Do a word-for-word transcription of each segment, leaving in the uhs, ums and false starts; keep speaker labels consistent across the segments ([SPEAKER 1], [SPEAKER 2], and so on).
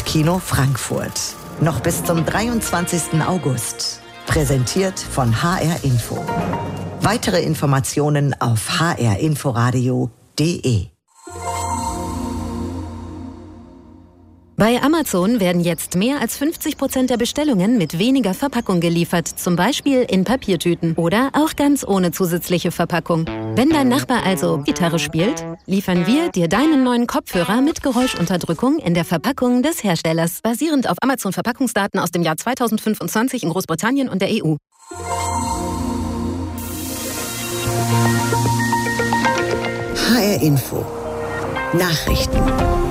[SPEAKER 1] Kopfkino Frankfurt. Noch bis zum dreiundzwanzigsten August. Präsentiert von H R Info. Weitere Informationen auf h r inforadio punkt d e.
[SPEAKER 2] Bei Amazon werden jetzt mehr als fünfzig Prozent der Bestellungen mit weniger Verpackung geliefert, zum Beispiel in Papiertüten oder auch ganz ohne zusätzliche Verpackung. Wenn dein Nachbar also Gitarre spielt, liefern wir dir deinen neuen Kopfhörer mit Geräuschunterdrückung in der Verpackung des Herstellers, basierend auf Amazon-Verpackungsdaten aus dem Jahr zweitausendfünfundzwanzig in Großbritannien und der E U.
[SPEAKER 1] H R Info. Nachrichten.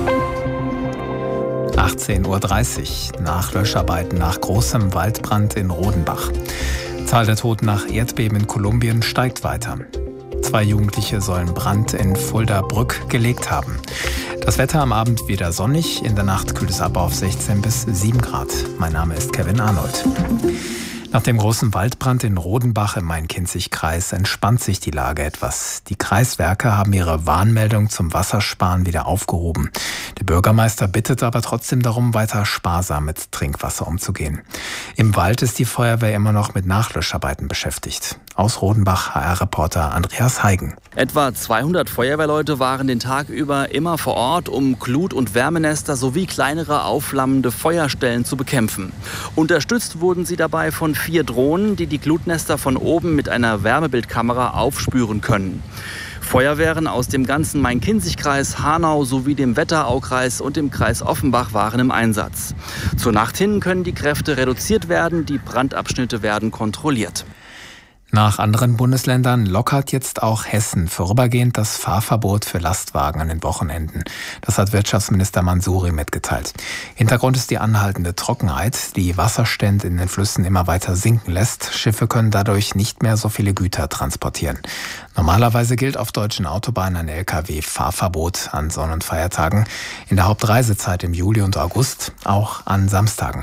[SPEAKER 3] achtzehn Uhr dreißig. Nachlöscharbeiten nach großem Waldbrand in Rodenbach. Zahl der Toten nach Erdbeben in Kolumbien steigt weiter. Zwei Jugendliche sollen Brand in Fulda-Brück gelegt haben. Das Wetter am Abend wieder sonnig, in der Nacht kühlt es ab auf sechzehn bis sieben Grad. Mein Name ist Kevin Arnold. Nach dem großen Waldbrand in Rodenbach im Main-Kinzig-Kreis entspannt sich die Lage etwas. Die Kreiswerke haben ihre Warnmeldung zum Wassersparen wieder aufgehoben. Der Bürgermeister bittet aber trotzdem darum, weiter sparsam mit Trinkwasser umzugehen. Im Wald ist die Feuerwehr immer noch mit Nachlöscharbeiten beschäftigt. Aus Rodenbach H R-Reporter Andreas Heigen.
[SPEAKER 4] Etwa zweihundert Feuerwehrleute waren den Tag über immer vor Ort, um Glut- und Wärmenester sowie kleinere aufflammende Feuerstellen zu bekämpfen. Unterstützt wurden sie dabei von vier Drohnen, die die Glutnester von oben mit einer Wärmebildkamera aufspüren können. Feuerwehren aus dem ganzen Main-Kinzig-Kreis, Hanau sowie dem Wetteraukreis und dem Kreis Offenbach waren im Einsatz. Zur Nacht hin können die Kräfte reduziert werden, die Brandabschnitte werden kontrolliert.
[SPEAKER 3] Nach anderen Bundesländern lockert jetzt auch Hessen vorübergehend das Fahrverbot für Lastwagen an den Wochenenden. Das hat Wirtschaftsminister Mansouri mitgeteilt. Hintergrund ist die anhaltende Trockenheit, die Wasserstände in den Flüssen immer weiter sinken lässt. Schiffe können dadurch nicht mehr so viele Güter transportieren. Normalerweise gilt auf deutschen Autobahnen ein L K W-Fahrverbot an Sonn- und Feiertagen, in der Hauptreisezeit im Juli und August, auch an Samstagen.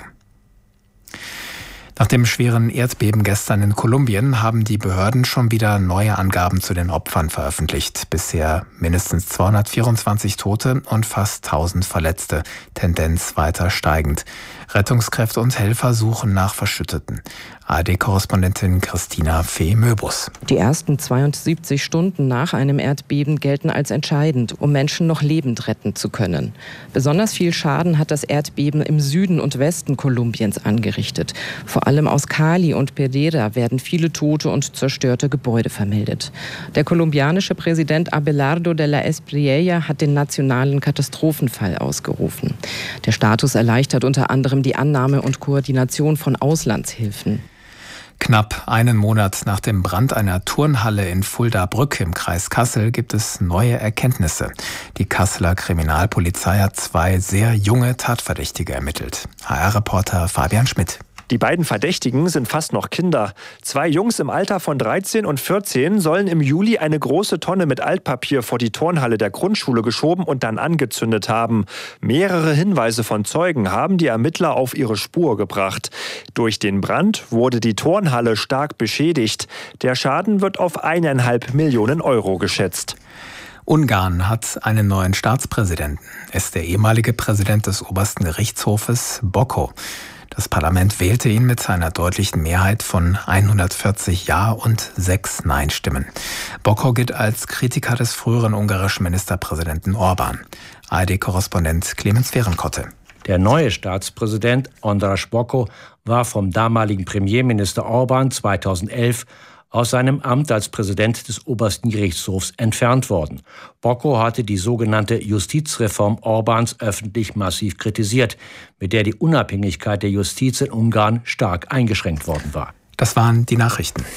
[SPEAKER 3] Nach dem schweren Erdbeben gestern in Kolumbien haben die Behörden schon wieder neue Angaben zu den Opfern veröffentlicht. Bisher mindestens zweihundertvierundzwanzig Tote und fast tausend Verletzte, Tendenz weiter steigend. Rettungskräfte und Helfer suchen nach Verschütteten. A R D-Korrespondentin Christina Fee-Möbus.
[SPEAKER 5] Die ersten zweiundsiebzig Stunden nach einem Erdbeben gelten als entscheidend, um Menschen noch lebend retten zu können. Besonders viel Schaden hat das Erdbeben im Süden und Westen Kolumbiens angerichtet. Vor allem aus Cali und Pereira werden viele tote und zerstörte Gebäude vermeldet. Der kolumbianische Präsident Abelardo de la Espriella hat den nationalen Katastrophenfall ausgerufen. Der Status erleichtert unter anderem die Annahme und Koordination von Auslandshilfen.
[SPEAKER 3] Knapp einen Monat nach dem Brand einer Turnhalle in Fulda-Brück im Kreis Kassel gibt es neue Erkenntnisse. Die Kasseler Kriminalpolizei hat zwei sehr junge Tatverdächtige ermittelt. H R-Reporter Fabian Schmidt.
[SPEAKER 6] Die beiden Verdächtigen sind fast noch Kinder. Zwei Jungs im Alter von dreizehn und vierzehn sollen im Juli eine große Tonne mit Altpapier vor die Turnhalle der Grundschule geschoben und dann angezündet haben. Mehrere Hinweise von Zeugen haben die Ermittler auf ihre Spur gebracht. Durch den Brand wurde die Turnhalle stark beschädigt. Der Schaden wird auf eineinhalb Millionen Euro geschätzt.
[SPEAKER 3] Ungarn hat einen neuen Staatspräsidenten. Er ist der ehemalige Präsident des obersten Gerichtshofes, Boko. Das Parlament wählte ihn mit einer deutlichen Mehrheit von hundertvierzig Ja- und sechs Nein-Stimmen. Boko gilt als Kritiker des früheren ungarischen Ministerpräsidenten Orbán. A R D-Korrespondent Clemens Fehrenkotte.
[SPEAKER 7] Der neue Staatspräsident András Boko war vom damaligen Premierminister Orbán zweitausendelf aus seinem Amt als Präsident des obersten Gerichtshofs entfernt worden. Boko hatte die sogenannte Justizreform Orbáns öffentlich massiv kritisiert, mit der die Unabhängigkeit der Justiz in Ungarn stark eingeschränkt worden war.
[SPEAKER 3] Das waren die Nachrichten.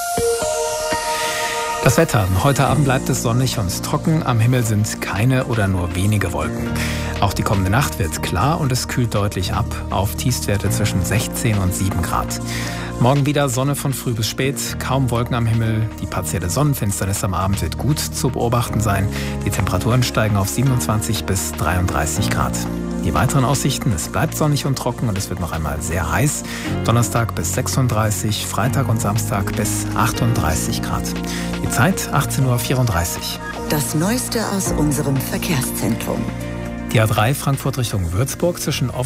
[SPEAKER 3] Das Wetter. Heute Abend bleibt es sonnig und trocken. Am Himmel sind keine oder nur wenige Wolken. Auch die kommende Nacht wird klar und es kühlt deutlich ab auf Tiefstwerte zwischen sechzehn und sieben Grad. Morgen wieder Sonne von früh bis spät, kaum Wolken am Himmel. Die partielle Sonnenfinsternis am Abend wird gut zu beobachten sein. Die Temperaturen steigen auf siebenundzwanzig bis dreiunddreißig Grad. Die weiteren Aussichten: Es bleibt sonnig und trocken und es wird noch einmal sehr heiß. Donnerstag bis sechsunddreißig, Freitag und Samstag bis achtunddreißig Grad. Die Zeit achtzehn Uhr vierunddreißig.
[SPEAKER 1] Das Neueste aus unserem Verkehrszentrum.
[SPEAKER 3] Die A drei Frankfurt Richtung Würzburg zwischen